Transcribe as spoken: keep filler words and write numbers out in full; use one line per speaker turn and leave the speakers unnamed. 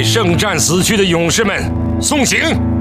圣战死去的勇士们送行。